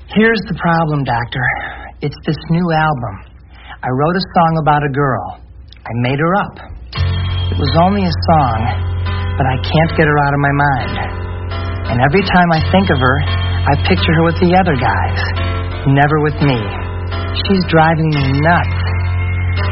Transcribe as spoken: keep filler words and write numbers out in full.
Here's the problem, Doctor. It's this new album. I wrote a song about a girl. I made her up. It was only a song, but I can't get her out of my mind. And every time I think of her, I picture her with the other guys, never with me. She's driving me nuts.